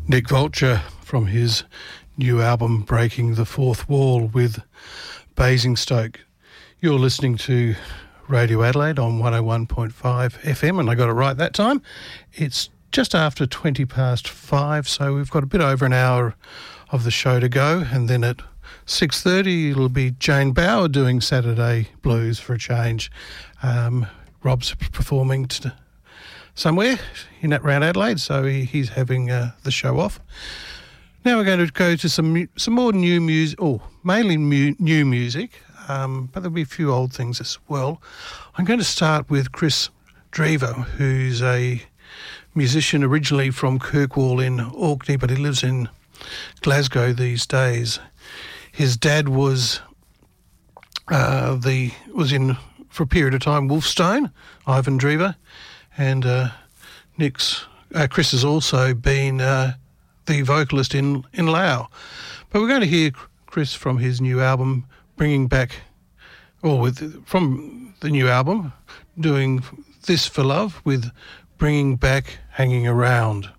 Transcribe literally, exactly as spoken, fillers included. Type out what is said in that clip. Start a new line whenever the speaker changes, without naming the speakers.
Nick Vulture from his new album Breaking the Fourth Wall with Basingstoke. You're listening to Radio Adelaide on one oh one point five F M, and I got it right that time. It's just after twenty past five, so we've got a bit over an hour of the show to go, and then at six thirty it'll be Jane Bauer doing Saturday Blues for a change. Um, Rob's performing t- somewhere in that round Adelaide, so he, he's having uh, the show off. Now we're going to go to some some more new music, or mainly mu- new music, um, but there'll be a few old things as well. I'm going to start with Chris Drever, who's a musician originally from Kirkwall in Orkney, but he lives in Glasgow these days. His dad was uh, the was in for a period of time Wolfstone, Ivan Drever, and uh, Nick's uh, Chris has also been uh, the vocalist in in Lao. But we're going to hear Chris from his new album, bringing back, or with from the new album, doing This for Love with Bringing Back Hanging Around.